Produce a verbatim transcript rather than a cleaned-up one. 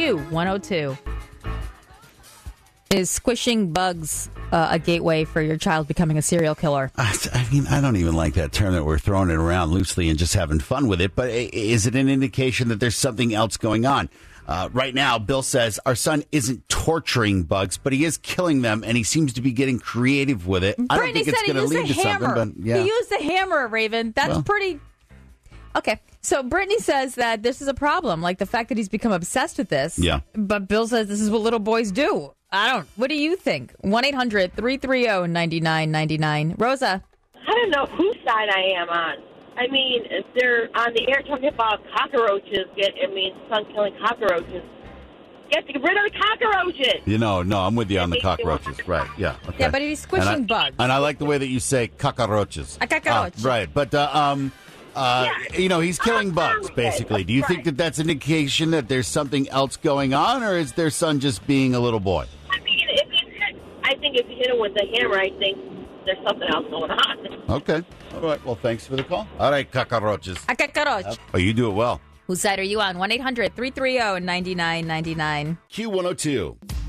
Q one oh two. Is squishing bugs uh, a gateway for your child becoming a serial killer? I, I mean, I don't even like that term that we're throwing it around loosely and just having fun with it. But is it an indication that there's something else going on? Uh, right now, Bill says our son isn't torturing bugs, but he is killing them, and he seems to be getting creative with it. I don't think it's going to lead to something, but yeah. He used a hammer, Raven. That's well. pretty... Okay, so Brittany says that this is a problem, like the fact that he's become obsessed with this. Yeah. But Bill says this is what little boys do. I don't... What do you think? one eight hundred three three zero nine nine nine nine. Rosa? I don't know whose side I am on. I mean, if they're on the air talking about cockroaches, get, I mean, son killing cockroaches. Get rid of the cockroaches. You know, no, I'm with you on the cockroaches. Right, yeah. Okay. Yeah, but he's squishing and I, bugs. And I like the way that you say cockroaches. A cockroach. Uh, right, but, uh, um... Uh, yeah. You know, he's killing bugs, basically. Do you think that that's an indication that there's something else going on, or is their son just being a little boy? I mean, if you hit, I think if you hit him with a hammer, I think there's something else going on. Okay. All right. Well, thanks for the call. All right, cockroaches. A cockroach. Oh, you do it well. Whose side are you on? one eight hundred three three zero nine nine nine nine. Q one oh two.